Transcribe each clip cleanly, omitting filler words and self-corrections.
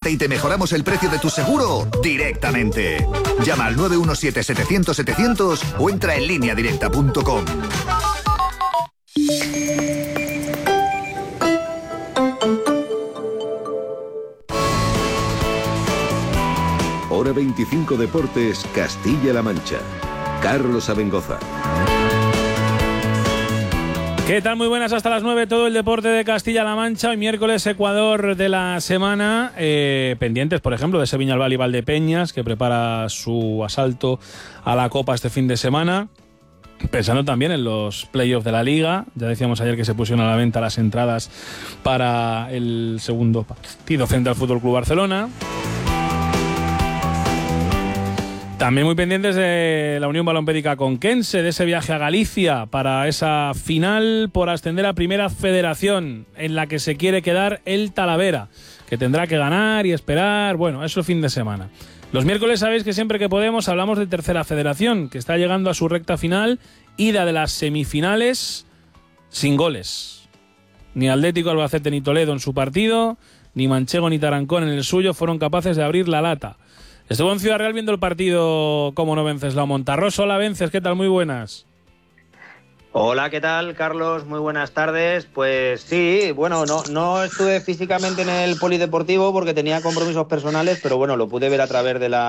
y te mejoramos el precio de tu seguro directamente. Llama al 917-700-700 o entra en lineadirecta.com. Hora 25 Deportes, Castilla-La Mancha. Carlos Abengoza. ¿Qué tal? Muy buenas, hasta las 9, todo el deporte de Castilla-La Mancha. Hoy miércoles, Ecuador de la semana. Pendientes, por ejemplo, de ese Viñalbal y Valdepeñas, que prepara su asalto a la Copa este fin de semana. Pensando también en los playoffs de la Liga. Ya decíamos ayer que se pusieron a la venta las entradas para el segundo partido frente al Fútbol Club Barcelona. También muy pendientes de la Unión Balompédica Conquense, de ese viaje a Galicia para esa final por ascender a Primera Federación, en la que se quiere quedar el Talavera, que tendrá que ganar y esperar. Bueno, eso el fin de semana. Los miércoles sabéis que siempre que podemos hablamos de Tercera Federación, que está llegando a su recta final, ida de las semifinales sin goles. Ni Atlético, Albacete ni Toledo en su partido, ni Manchego ni Tarancón en el suyo fueron capaces de abrir la lata. Estuvo en Ciudad Real viendo el partido Cómo no Venceslao Montarroso. Hola, Vences, ¿qué tal? Muy buenas. Hola, ¿qué tal, Carlos? Muy buenas tardes. Pues sí, bueno, no estuve físicamente en el polideportivo porque tenía compromisos personales, pero bueno, lo pude ver a través de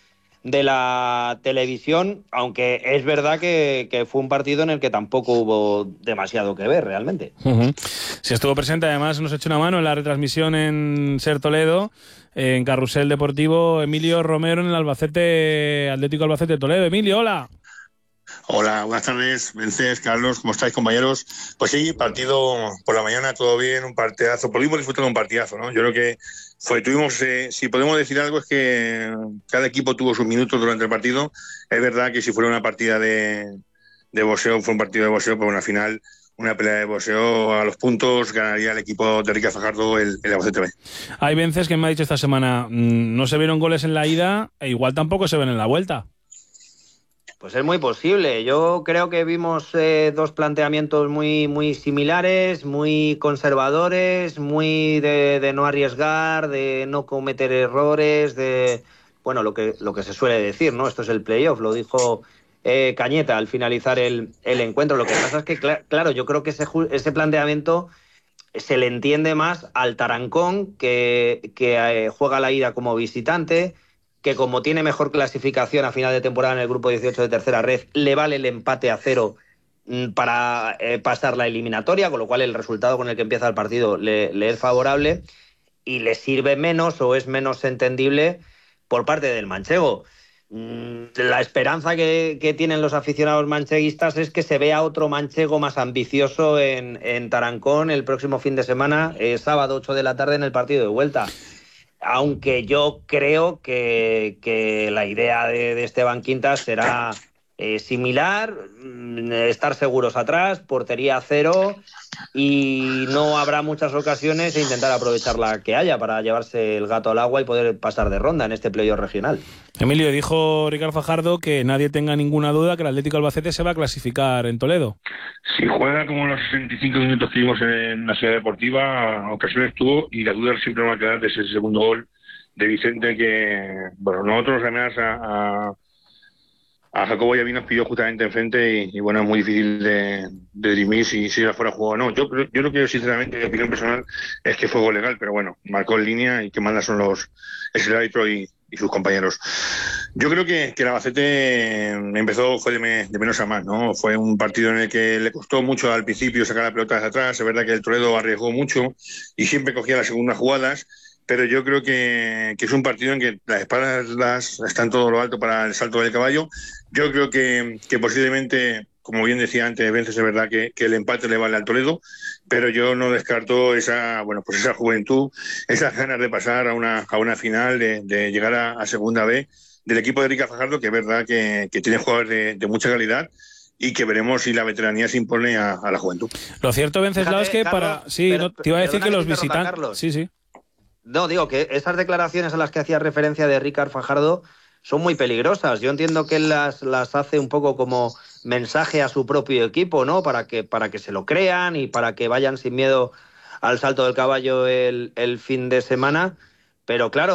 la televisión, aunque es verdad que fue un partido en el que tampoco hubo demasiado que ver realmente. Sí, estuvo presente, además nos echó una mano en la retransmisión en Ser Toledo, en Carrusel Deportivo, Emilio Romero en el Atlético Albacete Toledo. Emilio, hola. Hola, buenas tardes, Vences, Carlos, ¿cómo estáis, compañeros? Pues sí, partido por la mañana, todo bien, un partidazo, pudimos disfrutar de un partidazo, ¿no? Yo creo que tuvimos, si podemos decir algo, es que cada equipo tuvo sus minutos durante el partido. Es verdad que si fuera una partida de boxeo, fue un partido de boxeo, pero en la final, una pelea de boxeo a los puntos, ganaría el equipo de Ricard Fajardo el Albacete B. Hay Vences que me ha dicho esta semana, no se vieron goles en la ida, e igual tampoco se ven en la vuelta. Pues es muy posible. Yo creo que vimos dos planteamientos muy similares, muy conservadores, muy de no arriesgar, de no cometer errores, de bueno, lo que se suele decir, ¿no? Esto es el playoff, lo dijo Cañeta al finalizar el encuentro. Lo que pasa es que, claro, yo creo que ese planteamiento se le entiende más al Tarancón, que juega la ida como visitante, que como tiene mejor clasificación a final de temporada en el grupo 18 de tercera red, le vale el empate a 0 para pasar la eliminatoria, con lo cual el resultado con el que empieza el partido le es favorable y le sirve menos o es menos entendible por parte del manchego. La esperanza que tienen los aficionados mancheguistas es que se vea otro manchego más ambicioso en Tarancón el próximo fin de semana, sábado 8 de la tarde en el partido de vuelta. Aunque yo creo que la idea de Esteban Quintas será similar, estar seguros atrás, portería 0, y no habrá muchas ocasiones e intentar aprovechar la que haya para llevarse el gato al agua y poder pasar de ronda en este playoff regional. Emilio, dijo Ricard Fajardo que nadie tenga ninguna duda que el Atlético Albacete se va a clasificar en Toledo. Si juega como los 65 minutos que vimos en la ciudad deportiva, ocasiones tuvo, y la duda siempre va a quedar de ese segundo gol de Vicente, que, bueno, nosotros además a Jacobo Yaví nos pidió justamente enfrente y bueno, es muy difícil de dirimir si ya fuera jugado o no. Yo creo que sinceramente, mi opinión personal es que fue gol legal, pero bueno, marcó en línea y que manda son es el árbitro y sus compañeros. Yo creo que el Albacete fue de menos a más, ¿no? Fue un partido en el que le costó mucho al principio sacar la pelota desde atrás. Es verdad que el Toledo arriesgó mucho y siempre cogía las segundas jugadas, pero yo creo que es un partido en que las espaldas están todo lo alto para el salto del caballo. Yo creo que posiblemente, como bien decía antes Vences, es verdad que el empate le vale al Toledo, pero yo no descarto esa juventud, esas ganas de pasar a una final, de llegar a segunda B del equipo de Ricard Fajardo, que es verdad que tiene jugadores de mucha calidad y que veremos si la veteranía se impone a la juventud. Lo cierto, Venceslao, es que Carlos, te iba a decir que los visitantes... Sí. No, digo que esas declaraciones a las que hacía referencia de Ricard Fajardo son muy peligrosas. Yo entiendo que él las hace un poco como mensaje a su propio equipo, ¿no? Para que se lo crean y para que vayan sin miedo al salto del caballo el fin de semana. Pero claro,